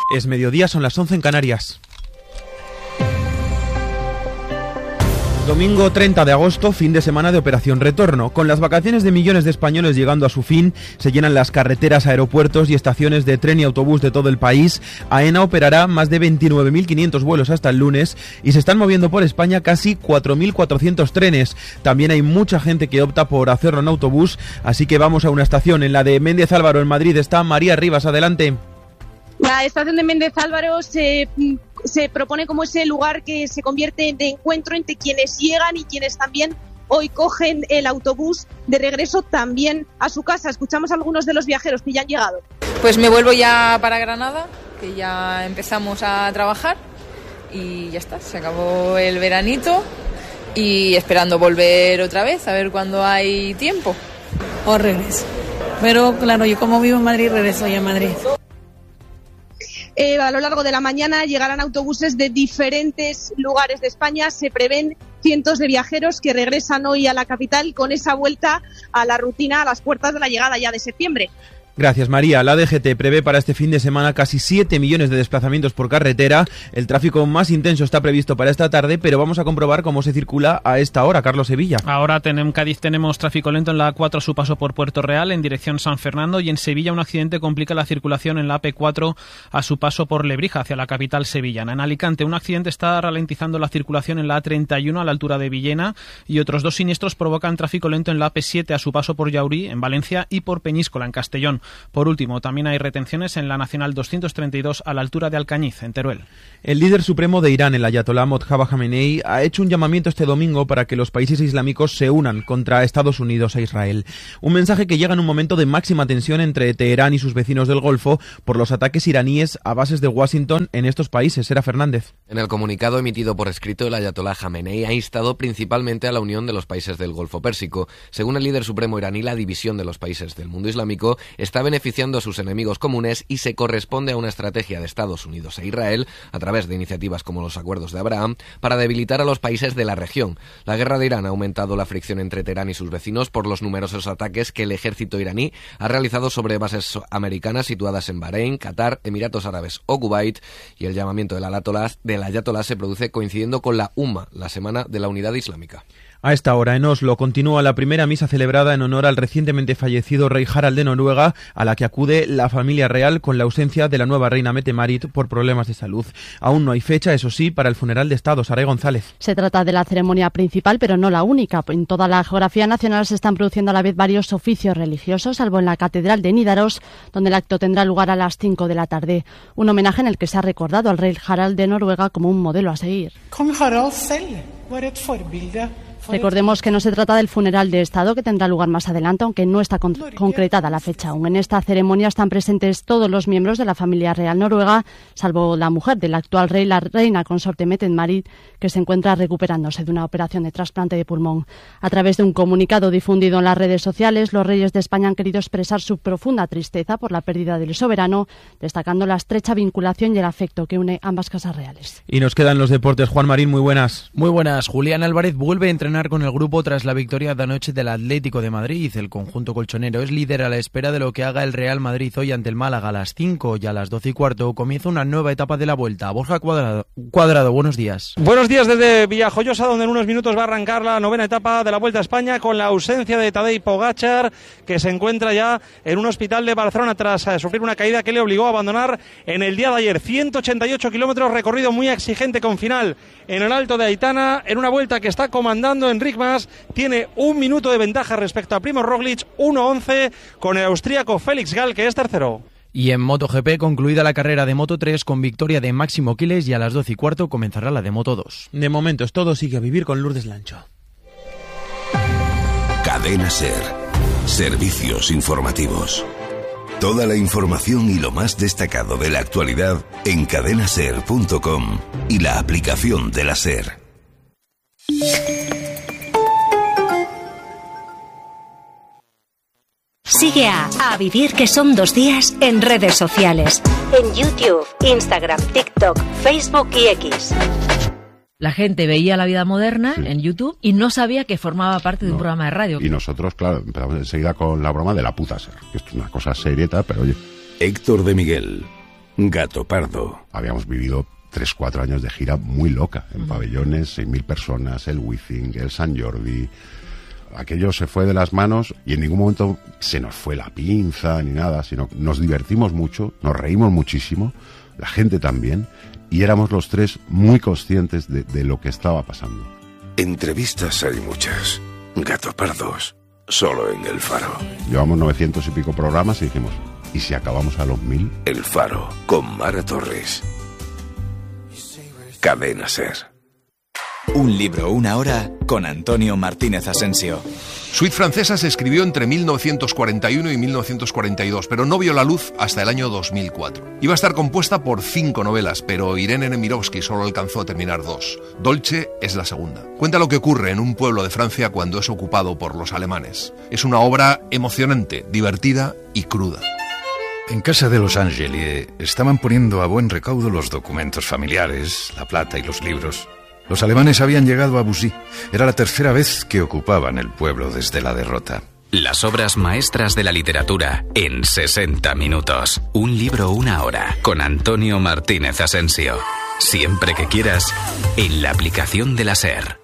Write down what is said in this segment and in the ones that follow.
Es mediodía, son las 11 en Canarias. Domingo 30 de agosto, fin de semana de Operación Retorno. Con las vacaciones de millones de españoles llegando a su fin, se llenan las carreteras, aeropuertos y estaciones de tren y autobús de todo el país. AENA operará más de 29.500 vuelos hasta el lunes y se están moviendo por España casi 4.400 trenes. También hay mucha gente que opta por hacerlo en autobús, así que vamos a una estación. En la de Méndez Álvaro, en Madrid, está María Rivas. Adelante. La estación de Méndez Álvaro se propone como ese lugar que se convierte de encuentro entre quienes llegan y quienes también hoy cogen el autobús de regreso también a su casa. Escuchamos a algunos de los viajeros que ya han llegado. Pues me vuelvo ya para Granada, que ya empezamos a trabajar y ya está, se acabó el veranito y esperando volver otra vez, a ver cuándo hay tiempo. O regreso. Pero claro, yo como vivo en Madrid, regreso ya a Madrid. A lo largo de la mañana llegarán autobuses de diferentes lugares de España. Se prevén cientos de viajeros que regresan hoy a la capital con esa vuelta a la rutina a las puertas de la llegada ya de septiembre. Gracias, María. La DGT prevé para este fin de semana casi 7 millones de desplazamientos por carretera. El tráfico más intenso está previsto para esta tarde, pero vamos a comprobar cómo se circula a esta hora. Carlos Sevilla. Ahora en Cádiz tenemos tráfico lento en la A4 a su paso por Puerto Real en dirección San Fernando, y en Sevilla un accidente complica la circulación en la AP4 a su paso por Lebrija hacia la capital sevillana. En Alicante un accidente está ralentizando la circulación en la A31 a la altura de Villena, y otros dos siniestros provocan tráfico lento en la AP7 a su paso por Llaurí en Valencia y por Peñíscola en Castellón. Por último, también hay retenciones en la Nacional 232 a la altura de Alcañiz, en Teruel. El líder supremo de Irán, el ayatolá Mojtaba Khamenei, ha hecho un llamamiento este domingo para que los países islámicos se unan contra Estados Unidos e Israel. Un mensaje que llega en un momento de máxima tensión entre Teherán y sus vecinos del Golfo por los ataques iraníes a bases de Washington en estos países. Sera Fernández. En el comunicado emitido por escrito, el ayatolá Khamenei ha instado principalmente a la unión de los países del Golfo Pérsico. Según el líder supremo iraní, la división de los países del mundo islámico está beneficiando a sus enemigos comunes y se corresponde a una estrategia de Estados Unidos e Israel, a través de iniciativas como los Acuerdos de Abraham, para debilitar a los países de la región. La guerra de Irán ha aumentado la fricción entre Teherán y sus vecinos por los numerosos ataques que el ejército iraní ha realizado sobre bases americanas situadas en Bahrein, Qatar, Emiratos Árabes o Kuwait, y el llamamiento del ayatolá se produce coincidiendo con la UMA, la Semana de la Unidad Islámica. A esta hora, en Oslo, continúa la primera misa celebrada en honor al recientemente fallecido rey Harald de Noruega, a la que acude la familia real con la ausencia de la nueva reina Mette-Marit por problemas de salud. Aún no hay fecha, eso sí, para el funeral de Estado. Saray González. Se trata de la ceremonia principal, pero no la única. En toda la geografía nacional se están produciendo a la vez varios oficios religiosos, salvo en la Catedral de Nidaros, donde el acto tendrá lugar a las 5 de la tarde. Un homenaje en el que se ha recordado al rey Harald de Noruega como un modelo a seguir. Kong Harald selv var et forbilde. Recordemos que no se trata del funeral de Estado, que tendrá lugar más adelante, aunque no está concretada la fecha aún. En esta ceremonia están presentes todos los miembros de la familia real noruega, salvo la mujer del actual rey, la reina consorte Mette-Marit, que se encuentra recuperándose de una operación de trasplante de pulmón. A través de un comunicado difundido en las redes sociales, los reyes de España han querido expresar su profunda tristeza por la pérdida del soberano, destacando la estrecha vinculación y el afecto que une ambas casas reales. Y nos quedan los deportes. Juan Marín, muy buenas. Muy buenas. Julián Álvarez vuelve a entrenar con el grupo tras la victoria de anoche del Atlético de Madrid. El conjunto colchonero es líder a la espera de lo que haga el Real Madrid hoy ante el Málaga a las 5, y a las 12:15 comienza una nueva etapa de la Vuelta. Borja Cuadrado, buenos días. Buenos días desde Villajoyosa, donde en unos minutos va a arrancar la novena etapa de la Vuelta a España, con la ausencia de Tadej Pogačar, que se encuentra ya en un hospital de Barcelona tras sufrir una caída que le obligó a abandonar en el día de ayer. 188 kilómetros, recorrido muy exigente con final en el Alto de Aitana, en una Vuelta que está comandando Enric Mas. Tiene un minuto de ventaja respecto a Primož Roglič, 1:11, con el austríaco Felix Gall, que es tercero. Y en MotoGP, concluida la carrera de Moto3 con victoria de Máximo Quiles, y a las 12:15 comenzará la de Moto2. De momento es todo, sigue a vivir con Lourdes Lancho. Cadena SER. Servicios informativos. Toda la información y lo más destacado de la actualidad en cadenaser.com y la aplicación de la SER. Sigue a Vivir, que son 2 días, en redes sociales. En YouTube, Instagram, TikTok, Facebook y X. La gente veía La Vida Moderna en YouTube y no sabía que formaba parte de un programa de radio. Y nosotros, claro, empezamos enseguida con la broma de la puta SER, que esto es una cosa serieta, pero oye. Héctor de Miguel, Gato Pardo. Habíamos vivido 3-4 años de gira muy loca, en pabellones, 6.000 personas, el Wizzing, el Sant Jordi. Aquello se fue de las manos y en ningún momento se nos fue la pinza ni nada, sino nos divertimos mucho, nos reímos muchísimo, la gente también, y éramos los tres muy conscientes de lo que estaba pasando. Entrevistas hay muchas. Gato Pardos, solo en El Faro. Llevamos 900 y pico programas y dijimos, ¿y si acabamos a los 1000? El Faro, con Mara Torres. Cadena SER. Un libro, una hora, con Antonio Martínez Asensio. Suite Francesa se escribió entre 1941 y 1942, pero no vio la luz hasta el año 2004. Iba a estar compuesta por 5 novelas, pero Irene Nemirovsky solo alcanzó a terminar 2. Dolce es la segunda. Cuenta lo que ocurre en un pueblo de Francia cuando es ocupado por los alemanes. Es una obra emocionante, divertida y cruda. En casa de los Angeli estaban poniendo a buen recaudo los documentos familiares, la plata y los libros. Los alemanes habían llegado a Bussy. Era la tercera vez que ocupaban el pueblo desde la derrota. Las obras maestras de la literatura en 60 minutos. Un libro, una hora, con Antonio Martínez Asensio. Siempre que quieras, en la aplicación de la SER.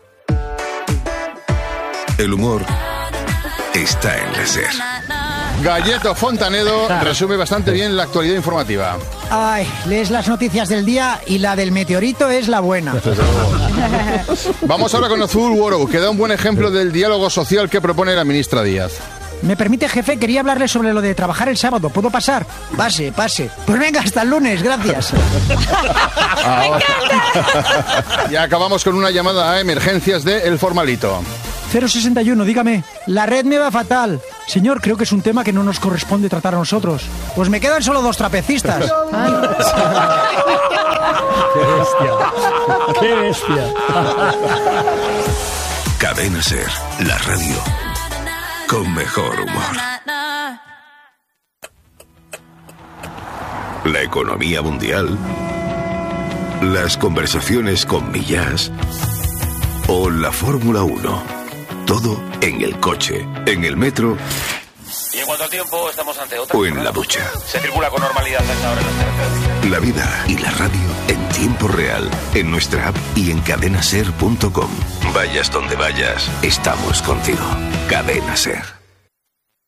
El humor está en la SER. Galleto Fontanedo resume bastante bien la actualidad informativa. Ay, lees las noticias del día y la del meteorito es la buena. Vamos ahora con Azul World, que da un buen ejemplo del diálogo social que propone la ministra Díaz. ¿Me permite, jefe? Quería hablarle sobre lo de trabajar el sábado. ¿Puedo pasar? Pase. Pues venga, hasta el lunes, gracias. Ya acabamos con una llamada a emergencias de El Formalito. 061, dígame. La red me va fatal. Señor, creo que es un tema que no nos corresponde tratar a nosotros. Pues me quedan solo 2 trapecistas. ¡Qué bestia! Cadena SER, la radio con mejor humor. La economía mundial, las conversaciones con Millás o la Fórmula 1. Todo en el coche, en el metro. Y en cuanto al tiempo, estamos ante otra. O en la ducha. Se circula con normalidad a esta hora en las carreteras. La vida y la radio en tiempo real, en nuestra app y en cadenaser.com. Vayas donde vayas, estamos contigo. Cadena SER.